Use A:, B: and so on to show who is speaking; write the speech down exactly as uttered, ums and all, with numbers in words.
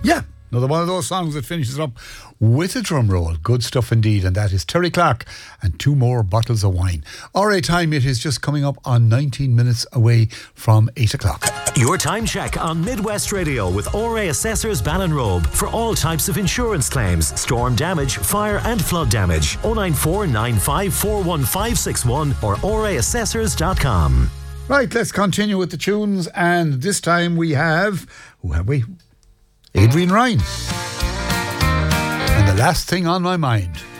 A: Yeah, another one of those songs that finishes up with a drum roll. Good stuff indeed. And that is Terry Clark and Two More Bottles of Wine. R A time, it is just coming up on nineteen minutes away from eight o'clock.
B: Your time check on Midwest Radio with R A Assessors Ballinrobe for all types of insurance claims, storm damage, fire and flood damage. oh nine four nine five four one five six one or r a assessors dot com.
A: Right, let's continue with the tunes. And this time we have, who have we? Adrian Ryan. And The Last Thing on My Mind.